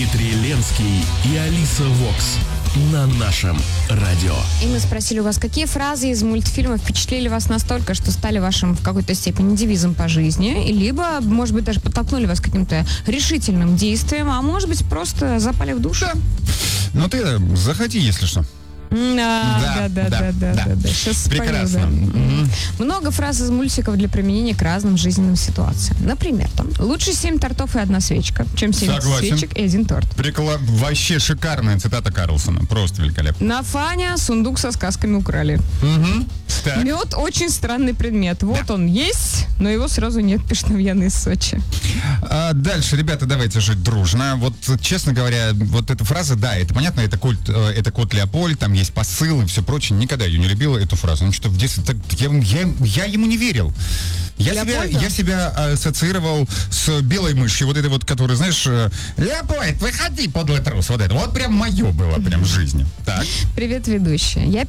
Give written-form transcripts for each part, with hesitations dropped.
Дмитрий Ленский и Алиса Вокс на нашем радио. И мы спросили у вас, какие фразы из мультфильма впечатлили вас настолько, что стали вашим в какой-то степени девизом по жизни, либо, может быть, даже подтолкнули вас к каким-то решительным действиям, а может быть, просто запали в душу? Да. Ну ты заходи, если что. Да. Сейчас прекрасно. спою, да. Много фраз из мультиков для применения к разным жизненным ситуациям. Например, там, лучше 7 тортов и 1 свечка, чем 7 свечек и 1 торт. Вообще шикарная цитата Карлсона. Просто великолепно. На Фаня сундук со сказками украли. Мед очень странный предмет. Вот он есть, но его сразу нет, пишет Навьяна из Сочи. Дальше, ребята, давайте жить дружно. Вот, честно говоря, вот эта фраза, да, это понятно, это кот Леопольд, там есть посыл и все прочее. Никогда ее не любила, эту фразу. Ну что, в детстве так, я ему не верил. Я себя ассоциировал с белой мышью, вот этой вот, которая, знаешь, Леопольд, выходи, подлый трус, вот это. Вот прям мое было, прям в жизни. Так. Привет, ведущая. Я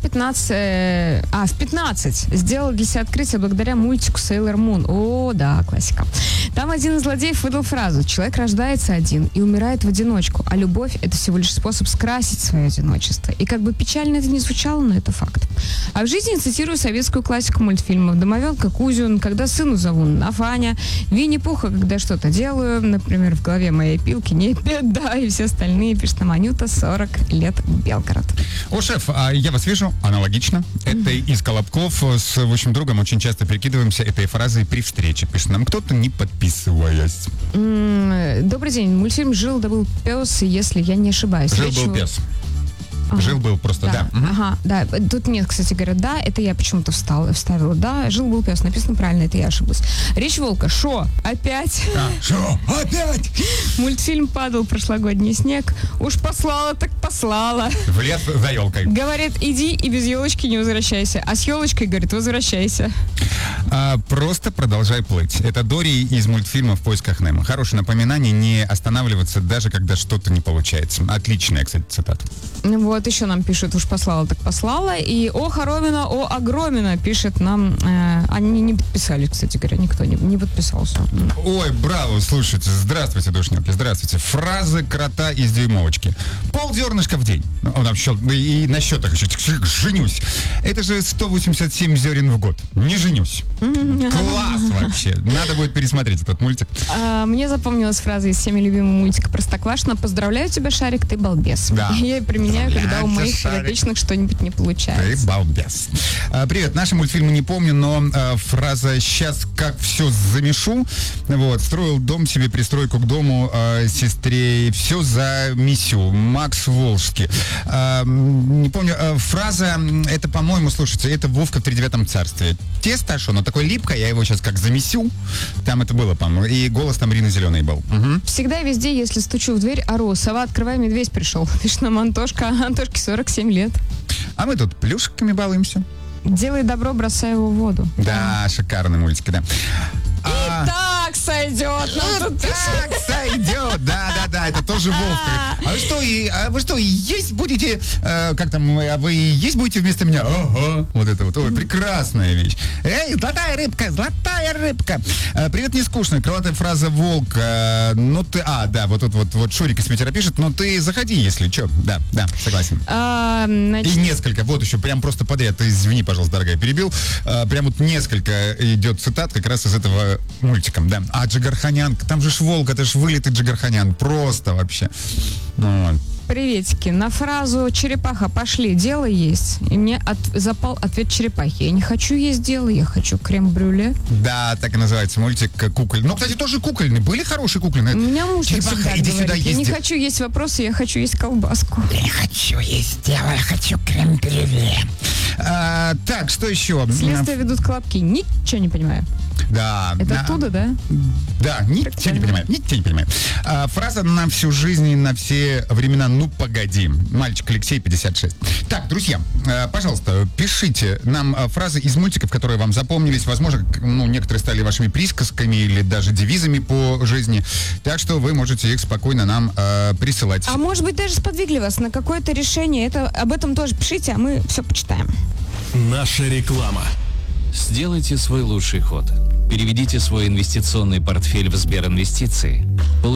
в 15 сделала для себя открытие благодаря мультику Sailor Moon. О, да, классика. Там один из злодеев выдал фразу: человек рождается один и умирает в одиночку, а любовь — это всего лишь способ скрасить свое одиночество. И как бы печально это ни звучало, но это факт. А в жизни цитирую советскую классику мультфильмов: Домовенка Кузю, когда сыну зову Нафаня, Винни-Пуха, когда что-то делаю, например, в голове моей пилки не беда, и все остальные, пишет нам Анюта, 40 лет, Белгород. О, шеф, я вас вижу, аналогично. Это из Колобков, с общим другом очень часто перекидываемся этой фразой при встрече. Пишет нам кто-то, не подписываясь. Добрый день. Мультфильм «Жил да был пес», если я не ошибаюсь. Жил-был пес. Жил-был просто, да. Ага, да. Тут нет, кстати, говорят, да, это я почему-то вставила, да, жил-был пес, написано правильно, это я ошиблась. Речь волка: шо, опять? Шо, опять? Мультфильм «Падал прошлогодний снег», уж послала так послала. В лес за елкой. Говорит, иди и без елочки не возвращайся, а с елочкой, говорит, возвращайся. Просто продолжай плыть. Это Дори из мультфильма «В поисках Немо». Хорошее напоминание не останавливаться, даже когда что-то не получается. Отличная, кстати, цитата. Вот еще нам пишут: уж послала так послала. И о Хоромина, о Огромина пишет нам. Они не подписали, кстати говоря, никто не подписался. Ой, браво, слушайте, здравствуйте, душнёки, здравствуйте. Фразы крота из дюймовочки. Ползернышка в день. И на счетах еще женюсь. Это же 187 зерен в год. Не женюсь. Класс вообще. Надо будет пересмотреть этот мультик. Мне запомнилась фраза из всеми любимого мультика «Простоквашино». Поздравляю тебя, Шарик, ты балбес. Да. Я ее применяю, когда у моих подопечных что-нибудь не получается. Ты балбес. Привет, наши мультфильмы не помню, но фраза «сейчас как все замешу». Вот, строил дом себе, пристройку к дому сестре, все за миссию. Макс Волжский. Не помню, фраза, это, по-моему, слушайте, это Вовка в 39-м царстве. Тесто, что оно такое липкое, я его сейчас как замесю. Там это было, по-моему. И голос там Рина Зеленый был. Всегда и везде, если стучу в дверь, ору: сова, открывай, медведь пришел. Пишет нам Антошка. Антошке 47 лет. А мы тут плюшками балуемся. Делай добро, бросай его в воду. Да, шикарный мультик, да. И так сойдет. Так сойдет, да, это тоже Вовка. А вы что, есть будете, вы есть будете вместо меня? Ага, вот это вот, ой, прекрасная вещь. Эй, золотая рыбка. Привет, не скучно, крылатая фраза волк. Ну ты, вот тут вот Шурик из Питера пишет, но ты заходи, если что. Да, согласен. И несколько, вот еще прям просто подряд, ты извини, пожалуйста, дорогая, перебил. Прям вот несколько идет цитат как раз из этого мультика, да. А Джигарханян, там же волк, это ж вылитый Джигарханян, просто вообще. Ну, приветики. На фразу «черепаха, пошли, дело есть». И мне запал ответ черепахи: я не хочу есть дело, я хочу крем-брюле. Да, так и называется мультик «Куколь». Ну, кстати, тоже кукольный. Были хорошие кукольные. У меня муж черепаха, иди сюда, я не хочу есть вопросы, я хочу есть колбаску. Я не хочу есть дело, я хочу крем-брюле. Так, что еще? Следствие ведут колобки. Ничего не понимаю. Да. Это оттуда, да? Да, ничего не понимаю. Фраза на всю жизнь и на все времена: ну погоди. Мальчик Алексей, 56. Так, друзья, пожалуйста, пишите нам фразы из мультиков, которые вам запомнились. Возможно, некоторые стали вашими присказками или даже девизами по жизни. Так что вы можете их спокойно нам присылать. А может быть, даже сподвигли вас на какое-то решение. Об этом тоже пишите, а мы все почитаем. Наша реклама. Сделайте свой лучший ход. Переведите свой инвестиционный портфель в Сберинвестиции.